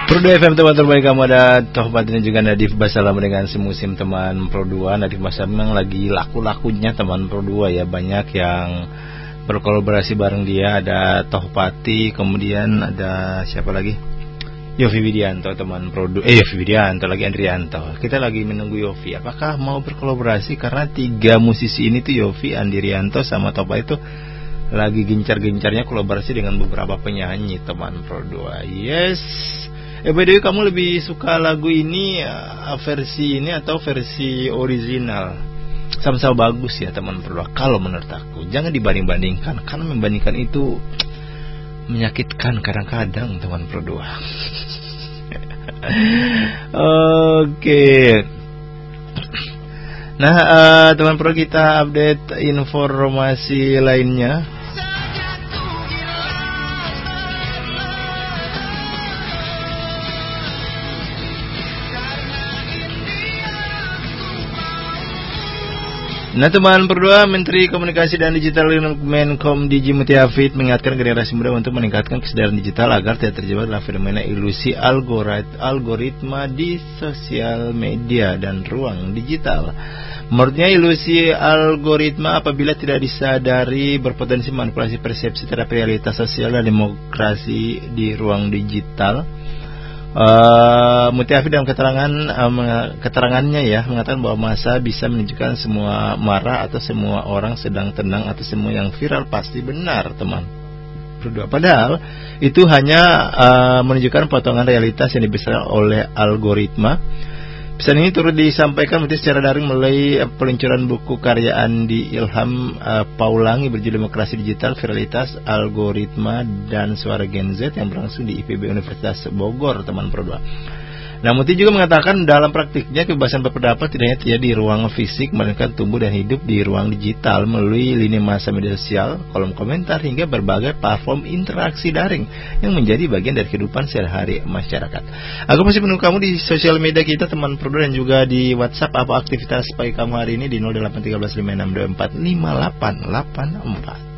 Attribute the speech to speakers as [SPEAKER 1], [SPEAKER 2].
[SPEAKER 1] Pro 2 FM teman terbaik kamu, ada Tohbat ini juga Nadif Basalam dengan semusim teman Pro 2. Nadif Basalam memang lagi laku-lakunya teman Pro 2 ya, banyak yang berkolaborasi bareng dia. Ada Tohpati, kemudian ada siapa lagi? Yofi Widianto teman Pro 2. Yofi Widianto lagi Andrianto. Kita lagi menunggu Yofi. Apakah mau berkolaborasi? Karena 3 musisi ini tuh Yofi, Andrianto sama Tohpati itu lagi gencar-gencarnya kolaborasi dengan beberapa penyanyi teman Pro 2. Yes. By the way, kamu lebih suka lagu ini versi ini atau versi original? Sama-sama bagus ya teman Pro 2. Kalau menurut aku jangan dibanding-bandingkan, karena membandingkan itu menyakitkan kadang-kadang teman Pro 2. Oke. Nah, teman Pro, kita update informasi lainnya. Nah teman berdua, Menteri Komunikasi dan Digital Menkom Digi Mutiafid mengingatkan generasi muda untuk meningkatkan kesadaran digital agar tidak terjebak dalam fenomena ilusi algoritma di sosial media dan ruang digital. Menurutnya, ilusi algoritma apabila tidak disadari berpotensi manipulasi persepsi terhadap realitas sosial dan demokrasi di ruang digital. Mutiafid dalam keterangannya ya mengatakan bahwa masa bisa menunjukkan semua marah atau semua orang sedang tenang atau semua yang viral pasti benar teman berdua. Padahal itu hanya menunjukkan potongan realitas yang dibesarkan oleh algoritma. Pesan ini turut disampaikan secara daring melalui peluncuran buku karya Andi Ilham Paulangi berjudul Demokrasi Digital, Viralitas, Algoritma, dan Suara Gen Z yang berlangsung di IPB Universitas Bogor, teman Pro 2. Nah, Muti juga mengatakan dalam praktiknya kebebasan berpendapat tidak hanya terjadi di ruang fisik, melainkan tumbuh dan hidup di ruang digital melalui lini masa media sosial, kolom komentar, hingga berbagai platform interaksi daring yang menjadi bagian dari kehidupan sehari-hari masyarakat. Aku masih menunggu kamu di sosial media kita teman Pro 2 dan juga di WhatsApp. Apa aktivitas pagi kamu hari ini di 081356245884.